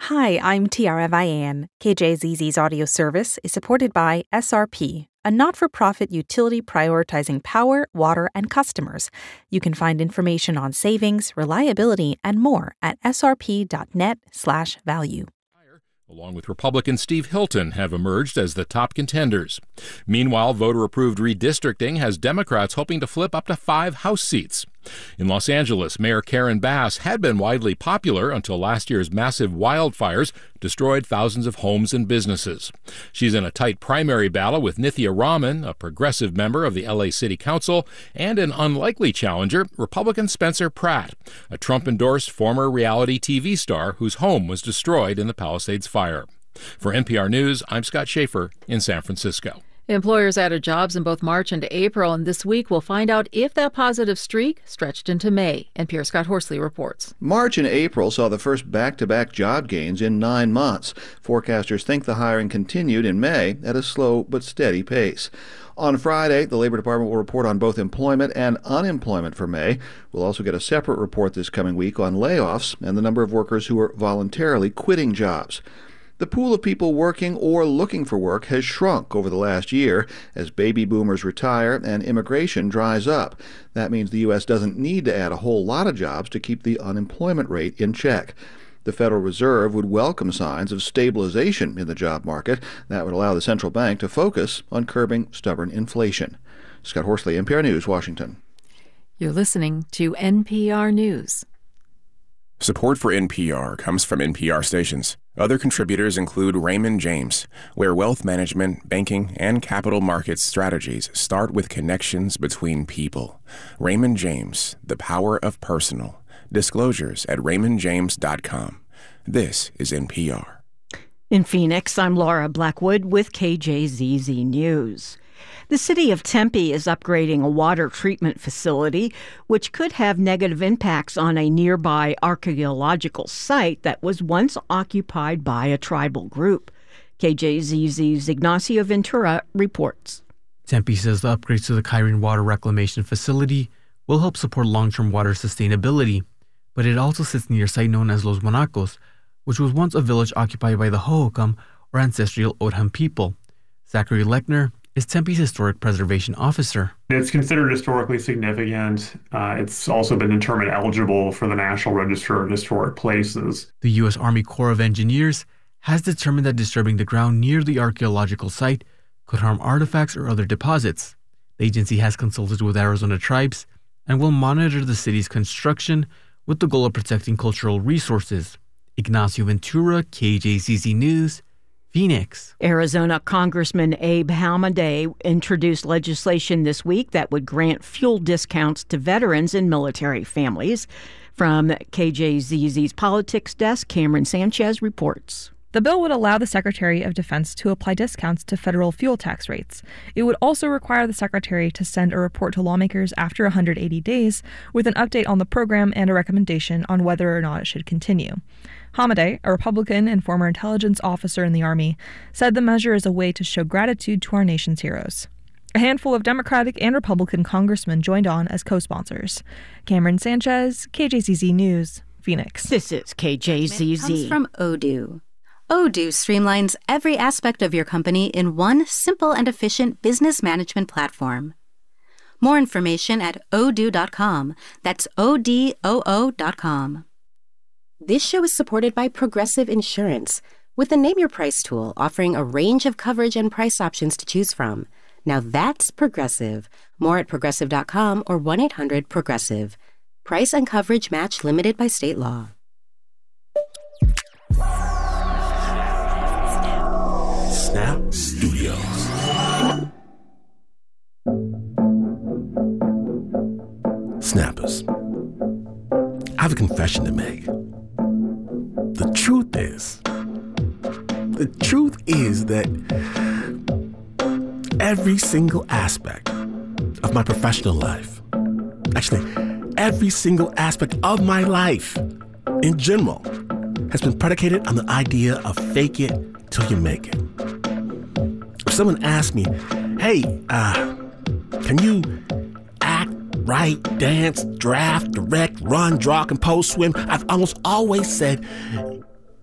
Hi, I'm Tiara Vian. KJZZ's audio service is supported by SRP, a not-for-profit utility prioritizing power, water, and customers. You can find information on savings, reliability, and more at srp.net/value. Along with Republican Steve Hilton, have emerged as the top contenders. Meanwhile, voter-approved redistricting has Democrats hoping to flip up to 5 House seats. In Los Angeles, Mayor Karen Bass had been widely popular until last year's massive wildfires destroyed thousands of homes and businesses. She's in a tight primary battle with Nithya Raman, a progressive member of the LA City Council, and an unlikely challenger, Republican Spencer Pratt, a Trump-endorsed former reality TV star whose home was destroyed in the Palisades fire. For NPR News, I'm Scott Schaefer in San Francisco. Employers added jobs in both March and April, and this week we'll find out if that positive streak stretched into May. NPR's Scott Horsley reports. March and April saw the first back-to-back job gains in 9 months. Forecasters think the hiring continued in May at a slow but steady pace. On Friday, the Labor Department will report on both employment and unemployment for May. We'll also get a separate report this coming week on layoffs and the number of workers who are voluntarily quitting jobs. The pool of people working or looking for work has shrunk over the last year as baby boomers retire and immigration dries up. That means the U.S. doesn't need to add a whole lot of jobs to keep the unemployment rate in check. The Federal Reserve would welcome signs of stabilization in the job market. That would allow the central bank to focus on curbing stubborn inflation. Scott Horsley, NPR News, Washington. You're listening to NPR News. Support for NPR comes from NPR stations. Other contributors include Raymond James, where wealth management, banking, and capital markets strategies start with connections between people. Raymond James, the power of personal. Disclosures at raymondjames.com. This is NPR. In Phoenix, I'm Laura Blackwood with KJZZ News. The city of Tempe is upgrading a water treatment facility, which could have negative impacts on a nearby archaeological site that was once occupied by a tribal group. KJZZ's Ignacio Ventura reports. Tempe says the upgrades to the Kyrene Water Reclamation Facility will help support long-term water sustainability, but it also sits near a site known as Los Monacos, which was once a village occupied by the Hohokam, or ancestral Odham people. Zachary Lechner is Tempe's Historic Preservation Officer. It's considered historically significant. It's also been determined eligible for the National Register of Historic Places. The U.S. Army Corps of Engineers has determined that disturbing the ground near the archaeological site could harm artifacts or other deposits. The agency has consulted with Arizona tribes and will monitor the city's construction with the goal of protecting cultural resources. Ignacio Ventura, KJZZ News, Phoenix. Arizona Congressman Abe Hamadeh introduced legislation this week that would grant fuel discounts to veterans and military families. From KJZZ's Politics Desk, Cameron Sanchez reports. The bill would allow the Secretary of Defense to apply discounts to federal fuel tax rates. It would also require the Secretary to send a report to lawmakers after 180 days with an update on the program and a recommendation on whether or not it should continue. Hamadeh, a Republican and former intelligence officer in the Army, said the measure is a way to show gratitude to our nation's heroes. A handful of Democratic and Republican congressmen joined on as co-sponsors. Cameron Sanchez, KJZZ News, Phoenix. This is KJZZ. Comes from Odoo. Odoo streamlines every aspect of your company in one simple and efficient business management platform. More information at odoo.com. That's ODOO.com. This show is supported by Progressive Insurance, with the Name Your Price tool offering a range of coverage and price options to choose from. Now that's Progressive. More at Progressive.com or 1-800-PROGRESSIVE. Price and coverage match limited by state law. Snap Studios. Snappers, I have a confession to make. The truth is that every single aspect of my professional life, actually every single aspect of my life in general, has been predicated on the idea of fake it till you make it. If someone asks me, hey, can you act, write, dance, draft, direct, run, draw, compose, swim? I've almost always said,